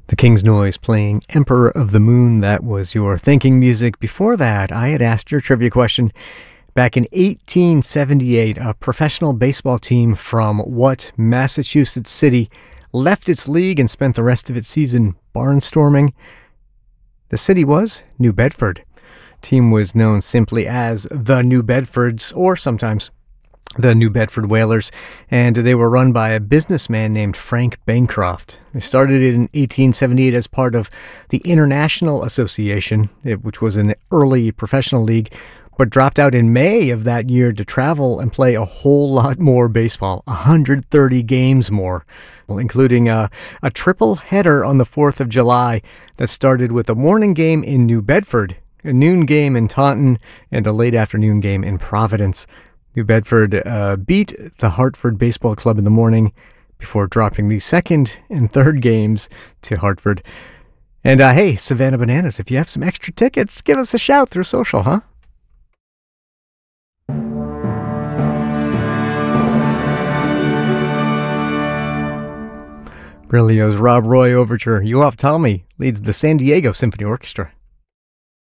The King's Noise playing Emperor of the Moon. That was your thinking music. Before that, I had asked your trivia question. Back in 1878, a professional baseball team from what Massachusetts city left its league and spent the rest of its season barnstorming? The city was New Bedford. The team was known simply as the New Bedfords, or sometimes the New Bedford Whalers, and they were run by a businessman named Frank Bancroft. They started in 1878 as part of the International Association, which was an early professional league, but dropped out in May of that year to travel and play a whole lot more baseball, 130 games more, including a triple header on the 4th of July that started with a morning game in New Bedford, a noon game in Taunton, and a late afternoon game in Providence. New Bedford beat the Hartford Baseball Club in the morning before dropping the second and third games to Hartford. And hey, Savannah Bananas, if you have some extra tickets, give us a shout through social, huh? Berlioz' Rob Roy Overture, You Off Tommy, leads the San Diego Symphony Orchestra.